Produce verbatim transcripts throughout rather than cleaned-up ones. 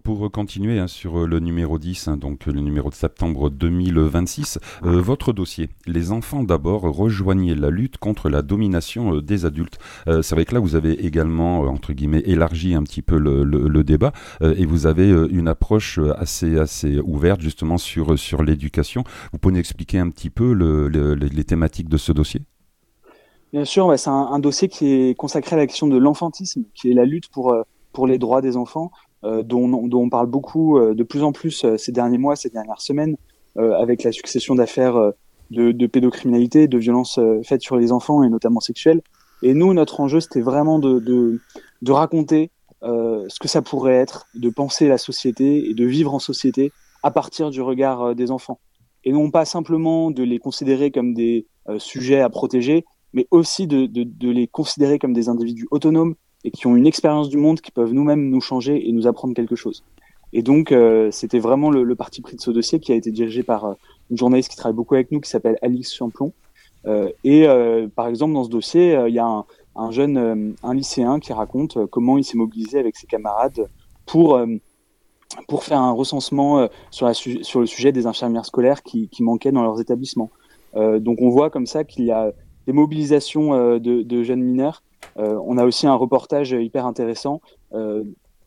pour continuer hein, sur le numéro dix, hein, donc le numéro de septembre deux mille vingt-six, euh, votre dossier, les enfants d'abord, rejoignez la lutte contre la domination euh, des adultes. Euh, c'est vrai que là, vous avez également, euh, entre guillemets, élargi un petit peu le, le, le débat euh, et vous avez euh, une approche assez, assez ouverte justement sur, sur l'éducation. Vous pouvez nous expliquer un petit peu le, le, les thématiques de ce dossier ? Bien sûr, ouais, c'est un, un dossier qui est consacré à la question de l'enfantisme, qui est la lutte pour, euh, pour les droits des enfants, euh, dont, dont on parle beaucoup euh, de plus en plus euh, ces derniers mois, ces dernières semaines, euh, avec la succession d'affaires euh, de, de pédocriminalité, de violences euh, faites sur les enfants et notamment sexuelles. Et nous, notre enjeu, c'était vraiment de, de, de raconter euh, ce que ça pourrait être, de penser la société et de vivre en société à partir du regard euh, des enfants. Et non pas simplement de les considérer comme des euh, sujets à protéger, mais aussi de, de, de les considérer comme des individus autonomes et qui ont une expérience du monde qui peuvent nous-mêmes nous changer et nous apprendre quelque chose. Et donc, euh, c'était vraiment le, le parti pris de ce dossier qui a été dirigé par euh, une journaliste qui travaille beaucoup avec nous, qui s'appelle Alix Champlon. Euh, et euh, par exemple, dans ce dossier, il euh, y a un, un jeune, euh, un lycéen qui raconte euh, comment il s'est mobilisé avec ses camarades pour euh, pour faire un recensement euh, sur, la su- sur le sujet des infirmières scolaires qui, qui manquaient dans leurs établissements. Euh, donc, on voit comme ça qu'il y a des mobilisations euh, de, de jeunes mineurs. Euh, on a aussi un reportage hyper intéressant euh,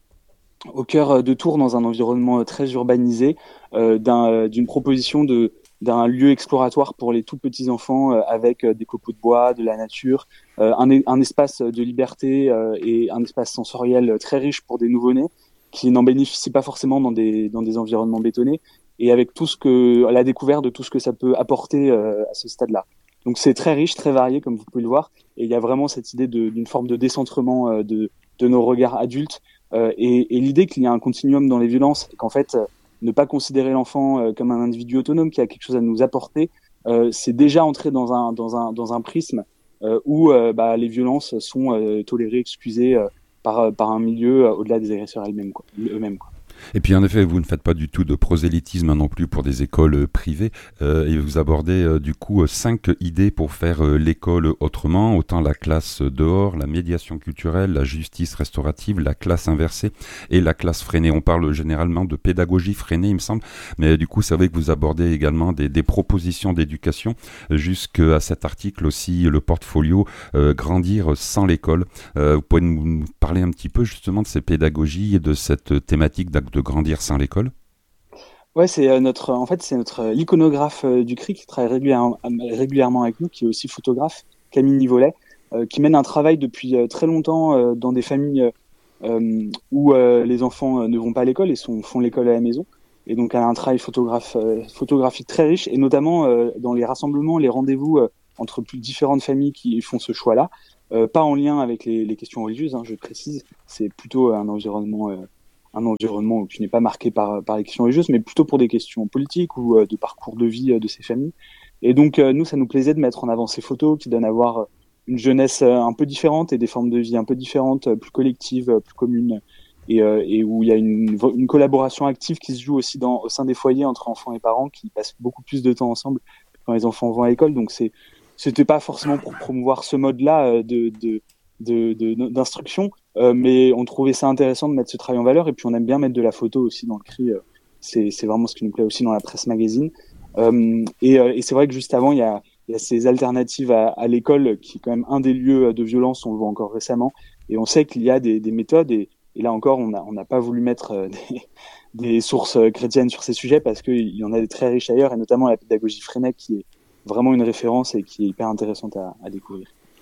au cœur de Tours, dans un environnement très urbanisé, euh, d'un, d'une proposition de, d'un lieu exploratoire pour les tout petits enfants euh, avec euh, des copeaux de bois, de la nature, euh, un, un espace de liberté euh, et un espace sensoriel très riche pour des nouveau-nés qui n'en bénéficient pas forcément dans des, dans des environnements bétonnés, et avec tout ce que, la découverte de tout ce que ça peut apporter euh, à ce stade-là. Donc c'est très riche, très varié, comme vous pouvez le voir, et il y a vraiment cette idée de, d'une forme de décentrement euh, de, de nos regards adultes, euh, et, et l'idée qu'il y a un continuum dans les violences, et qu'en fait, euh, ne pas considérer l'enfant euh, comme un individu autonome qui a quelque chose à nous apporter, euh, c'est déjà entrer dans un, dans un, dans un prisme euh, où euh, bah, les violences sont euh, tolérées, excusées euh, par, par un milieu euh, au-delà des agresseurs eux-mêmes, quoi, eux-mêmes, quoi. Et puis en effet, vous ne faites pas du tout de prosélytisme non plus pour des écoles euh, privées euh, et vous abordez euh, du coup euh, cinq idées pour faire euh, l'école autrement, autant la classe dehors, la médiation culturelle, la justice restaurative, la classe inversée et la classe freinée. On parle généralement de pédagogie freinée, il me semble, mais du coup c'est vrai que vous abordez également des, des propositions d'éducation jusqu'à cet article aussi, le portfolio euh, Grandir sans l'école. Euh, vous pouvez nous parler un petit peu justement de ces pédagogies et de cette thématique d'acte de grandir sans l'école? Ouais, c'est euh, notre, en fait, c'est notre euh, l'iconographe euh, du C R I qui travaille régulièrement, régulièrement avec nous, qui est aussi photographe, Camille Nivolet, euh, qui mène un travail depuis euh, très longtemps euh, dans des familles euh, où euh, les enfants euh, ne vont pas à l'école et sont, font l'école à la maison. Et donc, elle a un travail photographe, euh, photographique très riche, et notamment euh, dans les rassemblements, les rendez-vous euh, entre plus différentes familles qui font ce choix-là, euh, pas en lien avec les, les questions religieuses, hein, je précise, c'est plutôt un environnement euh, un environnement qui n'est pas marqué par, par les questions religieuses, mais plutôt pour des questions politiques ou euh, de parcours de vie euh, de ces familles. Et donc, euh, nous, ça nous plaisait de mettre en avant ces photos qui donnent à voir une jeunesse euh, un peu différente et des formes de vie un peu différentes, euh, plus collectives, euh, plus communes, et, euh, et où il y a une, une collaboration active qui se joue aussi dans, au sein des foyers entre enfants et parents qui passent beaucoup plus de temps ensemble quand les enfants vont à l'école. Donc, c'est, c'était pas forcément pour promouvoir ce mode-là euh, de, de, de, de, d'instruction, Euh, mais on trouvait ça intéressant de mettre ce travail en valeur, et puis on aime bien mettre de la photo aussi dans le C R I. Euh, c'est, c'est vraiment ce qui nous plaît aussi dans la presse magazine. Euh, et, euh, et c'est vrai que juste avant, il y a, il y a ces alternatives à, à l'école, qui est quand même un des lieux de violence, on le voit encore récemment. Et on sait qu'il y a des, des méthodes, et, et là encore, on n'a on n'a pas voulu mettre euh, des, des sources chrétiennes sur ces sujets, parce qu'il y en a des très riches ailleurs, et notamment la pédagogie Freinet, qui est vraiment une référence et qui est hyper intéressante à, à découvrir.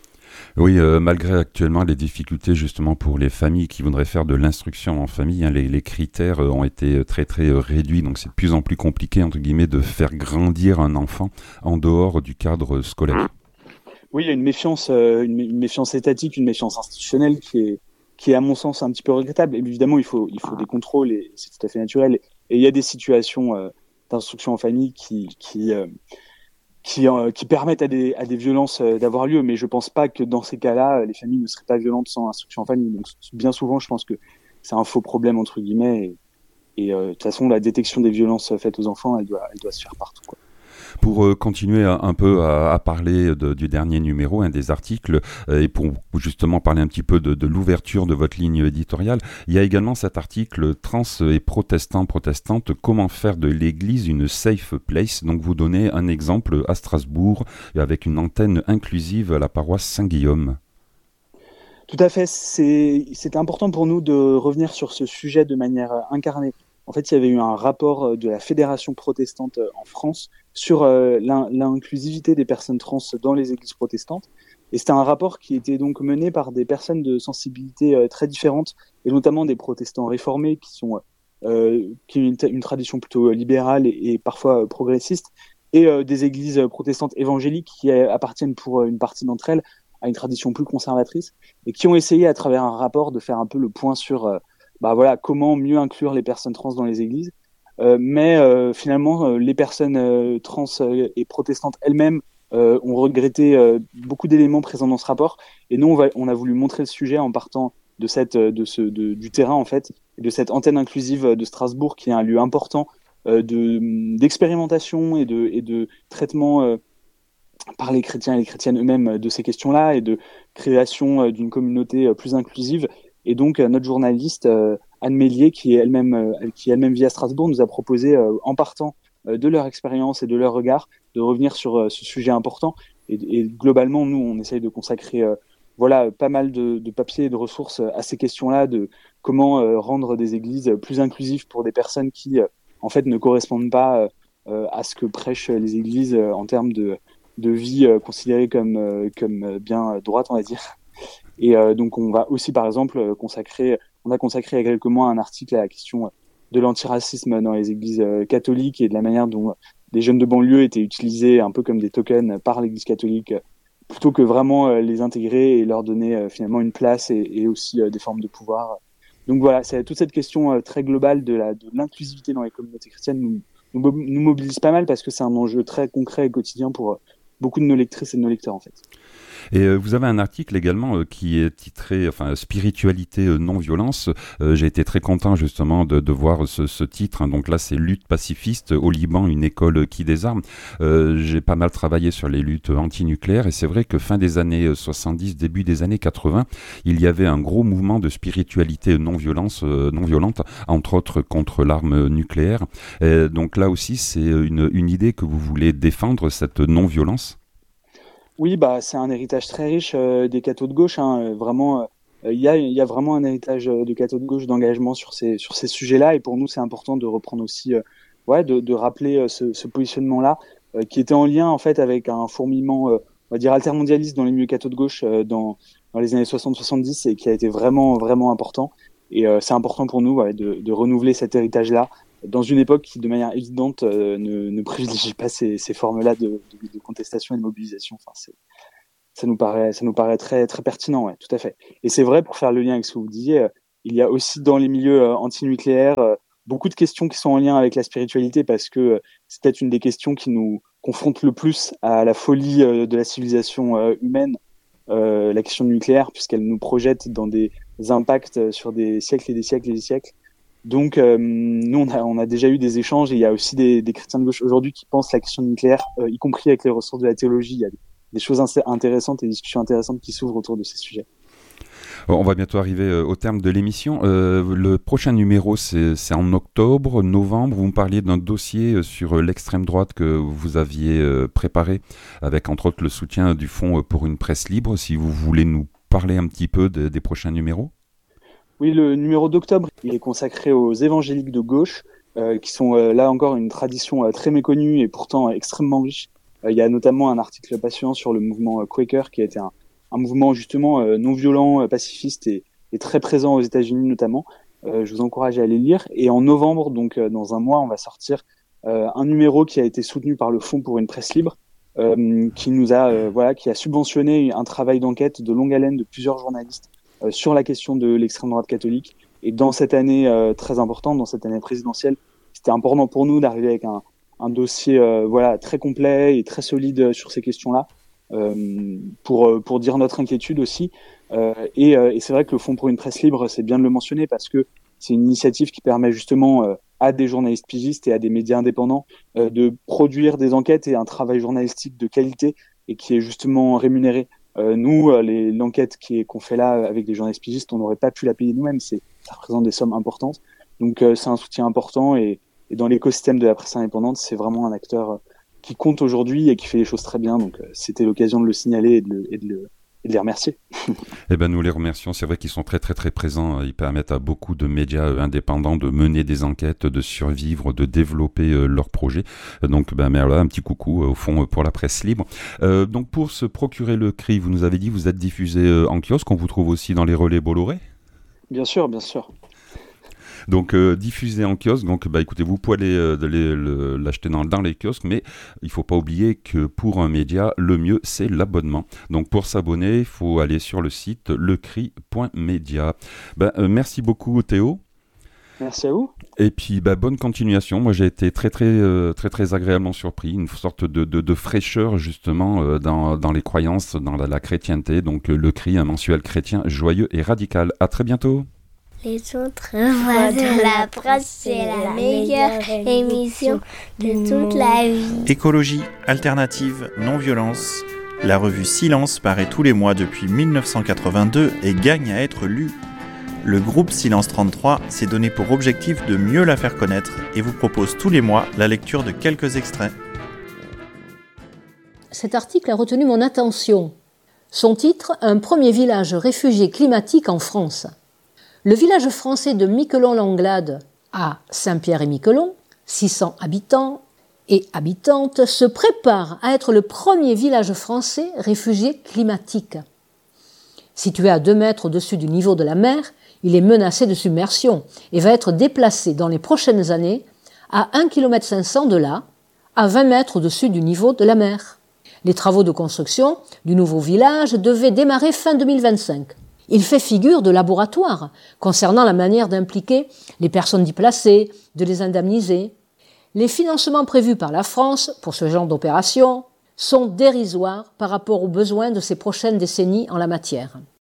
Oui, euh, malgré actuellement les difficultés justement pour les familles qui voudraient faire de l'instruction en famille, hein, les, les critères euh, ont été très très euh, réduits, donc c'est de plus en plus compliqué entre guillemets de faire grandir un enfant en dehors du cadre scolaire. Oui, il y a une méfiance, euh, une, une méfiance étatique, une méfiance institutionnelle qui est, qui est à mon sens un petit peu regrettable. Et évidemment, il faut, il faut des contrôles, et c'est tout à fait naturel. Et il y a des situations euh, d'instruction en famille qui, qui, euh, qui, euh, qui permettent à des, à des violences euh, d'avoir lieu. Mais je pense pas que dans ces cas-là, les familles ne seraient pas violentes sans instruction en famille. Donc bien souvent, je pense que c'est un faux problème entre guillemets. Et, et euh, de toute façon, la détection des violences faites aux enfants, elle doit, elle doit se faire partout, quoi. Pour euh, continuer à, un peu à, à parler de, du dernier numéro, un des articles, euh, et pour justement parler un petit peu de, de l'ouverture de votre ligne éditoriale, il y a également cet article Trans et protestants, protestantes, comment faire de l'Église une safe place. Donc vous donnez un exemple à Strasbourg avec une antenne inclusive à la paroisse Saint-Guillaume. Tout à fait, c'est, c'était important pour nous de revenir sur ce sujet de manière incarnée. En fait, il y avait eu un rapport de la Fédération protestante en France sur euh, l'in- l'inclusivité des personnes trans dans les églises protestantes. Et c'était un rapport qui était donc mené par des personnes de sensibilité euh, très différentes, et notamment des protestants réformés qui sont euh, qui ont une, une tradition plutôt libérale et, et parfois euh, progressiste, et euh, des églises protestantes évangéliques qui euh, appartiennent pour euh, une partie d'entre elles à une tradition plus conservatrice, et qui ont essayé à travers un rapport de faire un peu le point sur euh, bah voilà comment mieux inclure les personnes trans dans les églises. Euh, mais euh, finalement, euh, les personnes euh, trans euh, et protestantes elles-mêmes euh, ont regretté euh, beaucoup d'éléments présents dans ce rapport. Et nous, on, va, on a voulu montrer le sujet en partant de cette, de ce, de, du terrain en fait, et de cette antenne inclusive de Strasbourg, qui est un lieu important euh, de d'expérimentation et de, et de traitement euh, par les chrétiens et les chrétiennes eux-mêmes de ces questions-là, et de création euh, d'une communauté euh, plus inclusive. Et donc, euh, notre journaliste euh, Anne Mélier, qui est elle-même euh, qui elle-même vit à Strasbourg, nous a proposé, euh, en partant euh, de leur expérience et de leur regard, de revenir sur euh, ce sujet important. Et, et globalement, nous, on essaye de consacrer euh, voilà pas mal de, de papiers et de ressources à ces questions-là, de comment euh, rendre des églises plus inclusives pour des personnes qui, euh, en fait, ne correspondent pas euh, à ce que prêchent les églises euh, en termes de de vie euh, considérée comme euh, comme bien droite, on va dire. Et euh, donc on va aussi, par exemple, consacrer, on a consacré il y a quelques mois un article à la question de l'antiracisme dans les églises euh, catholiques, et de la manière dont les jeunes de banlieue étaient utilisés un peu comme des tokens par l'Église catholique, plutôt que vraiment euh, les intégrer et leur donner euh, finalement une place, et, et aussi euh, des formes de pouvoir. Donc voilà, c'est toute cette question euh, très globale de la de l'inclusivité dans les communautés chrétiennes nous, nous nous mobilise pas mal, parce que c'est un enjeu très concret et quotidien pour beaucoup de nos lectrices et de nos lecteurs, en fait. Et euh, vous avez un article également euh, qui est titré, enfin, Spiritualité euh, non-violence. Euh, j'ai été très content justement de, de voir ce, ce titre. Hein. Donc là, c'est Lutte pacifiste au Liban, une école qui désarme. Euh, j'ai pas mal travaillé sur les luttes antinucléaires, et c'est vrai que fin des années soixante-dix, début des années quatre-vingts, il y avait un gros mouvement de spiritualité non-violence, euh, non-violente, entre autres contre l'arme nucléaire. Et donc là aussi, c'est une, une idée que vous voulez défendre, cette non-violence. Oui, bah c'est un héritage très riche euh, des cathos de gauche. Hein, vraiment, il euh, y a il y a vraiment un héritage de cathos de gauche d'engagement sur ces sur ces sujets-là. Et pour nous, c'est important de reprendre aussi, euh, ouais, de, de rappeler euh, ce, ce positionnement-là, euh, qui était en lien en fait avec un fourmillement, euh, on va dire altermondialiste dans les milieux cathos de gauche euh, dans dans les années soixante soixante-dix, et qui a été vraiment vraiment important. Et euh, c'est important pour nous, ouais, de, de renouveler cet héritage-là dans une époque qui, de manière évidente, euh, ne, ne privilégie pas ces, ces formes-là de, de, de contestation et de mobilisation. Enfin, c'est, ça nous paraît, ça nous paraît très, très pertinent, ouais, tout à fait. Et c'est vrai, pour faire le lien avec ce que vous disiez, euh, il y a aussi dans les milieux euh, antinucléaires euh, beaucoup de questions qui sont en lien avec la spiritualité, parce que euh, c'est peut-être une des questions qui nous confronte le plus à la folie euh, de la civilisation euh, humaine, euh, la question nucléaire, puisqu'elle nous projette dans des impacts sur des siècles et des siècles et des siècles. Donc, euh, nous, on a, on a déjà eu des échanges, et il y a aussi des, des chrétiens de gauche aujourd'hui qui pensent la question nucléaire, euh, y compris avec les ressources de la théologie. Il y a des, des choses intéressantes et des discussions intéressantes qui s'ouvrent autour de ces sujets. On va bientôt arriver au terme de l'émission. Euh, le prochain numéro, c'est, c'est en octobre, novembre. Vous me parliez d'un dossier sur l'extrême droite que vous aviez préparé, avec entre autres le soutien du Fonds pour une presse libre. Si vous voulez nous parler un petit peu de, des prochains numéros. Oui, le numéro d'octobre, il est consacré aux évangéliques de gauche, euh, qui sont euh, là encore une tradition euh, très méconnue et pourtant euh, extrêmement riche. Euh, il y a notamment un article passionnant sur le mouvement euh, Quaker, qui a été un, un mouvement justement euh, non violent, euh, pacifiste, et, et très présent aux États-Unis notamment. Euh, je vous encourage à aller lire. Et en novembre, donc euh, dans un mois, on va sortir euh, un numéro qui a été soutenu par le Fonds pour une presse libre, euh, qui nous a euh, voilà, qui a subventionné un travail d'enquête de longue haleine de plusieurs journalistes Euh, sur la question de l'extrême droite catholique. Et dans cette année euh, très importante, dans cette année présidentielle, c'était important pour nous d'arriver avec un, un dossier euh, voilà, très complet et très solide sur ces questions-là, euh, pour, pour dire notre inquiétude aussi. Euh, et, euh, et c'est vrai que le Fonds pour une presse libre, c'est bien de le mentionner, parce que C'est une initiative qui permet justement euh, à des journalistes pigistes et à des médias indépendants euh, de produire des enquêtes et un travail journalistique de qualité et qui est justement rémunéré. Euh, nous, euh, les, l'enquête qui est, qu'on fait là avec des journalistes pigistes, on n'aurait pas pu la payer nous-mêmes. C'est, ça représente des sommes importantes. Donc euh, c'est un soutien important et, et dans l'écosystème de la presse indépendante, c'est vraiment un acteur euh, qui compte aujourd'hui et qui fait les choses très bien. Donc euh, c'était l'occasion de le signaler et de, le, et de, le, et de les remercier. Eh ben nous les remercions. C'est vrai qu'ils sont très très très présents. Ils permettent à beaucoup de médias indépendants de mener des enquêtes, de survivre, de développer euh, leurs projets. Donc ben voilà, un petit coucou euh, au fond pour la presse libre. Euh, donc pour se procurer le C R I, vous nous avez dit vous êtes diffusé euh, en kiosque. On vous trouve aussi dans les relais Bolloré. Bien sûr, bien sûr. Donc euh, diffusé en kiosque, donc bah écoutez, vous pouvez aller, euh, aller le, l'acheter dans, dans les kiosques, mais il faut pas oublier que pour un média, le mieux c'est l'abonnement. Donc pour s'abonner, il faut aller sur le site le cri point media. Bah, euh, merci beaucoup Théo. Merci à vous. Et puis bah, bonne continuation. Moi j'ai été très très euh, très très agréablement surpris, une sorte de, de, de fraîcheur justement euh, dans, dans les croyances, dans la, la chrétienté. Donc euh, le Cri, un mensuel chrétien joyeux et radical. À très bientôt. Les autres voix de la presse, c'est la meilleure émission de toute la vie. Écologie, alternative, non-violence. La revue Silence paraît tous les mois depuis dix-neuf cent quatre-vingt-deux et gagne à être lue. Le groupe Silence trente-trois s'est donné pour objectif de mieux la faire connaître et vous propose tous les mois la lecture de quelques extraits. Cet article a retenu mon attention. Son titre, un premier village réfugié climatique en France. Le village français de Miquelon-Langlade, à Saint-Pierre-et-Miquelon, six cents habitants et habitantes, se prépare à être le premier village français réfugié climatique. Situé à deux mètres au-dessus du niveau de la mer, il est menacé de submersion et va être déplacé dans les prochaines années à un virgule cinq kilomètres de là, à vingt mètres au-dessus du niveau de la mer. Les travaux de construction du nouveau village devaient démarrer fin deux mille vingt-cinq. Il fait figure de laboratoire concernant la manière d'impliquer les personnes déplacées, de les indemniser. Les financements prévus par la France pour ce genre d'opération sont dérisoires par rapport aux besoins de ces prochaines décennies en la matière.